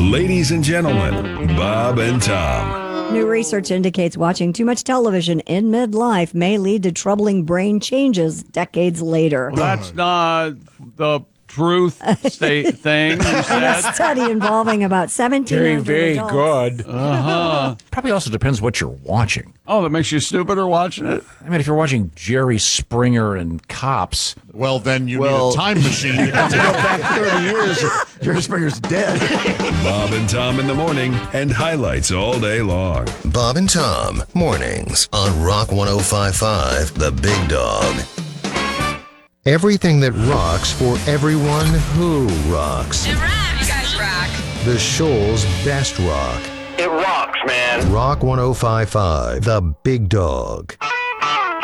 Ladies and gentlemen, Bob and Tom. New research indicates watching too much television in midlife may lead to troubling brain changes decades later. That's not the truth thing you In a said. study involving about 1,700 Very adults. good. Probably also depends what you're watching. Oh, that makes you stupider watching it? I mean, if you're watching Jerry Springer and Cops, Well, then you need a time machine. You have to go back 30 years, Jerry Springer's dead. Bob and Tom in the morning and highlights all day long. Bob and Tom, mornings on Rock 105.5, The Big Dog. Everything that rocks for everyone who rocks. It rocks. You guys rock. The Shoals Best Rock. It rocks, man. Rock 105.5, The Big Dog.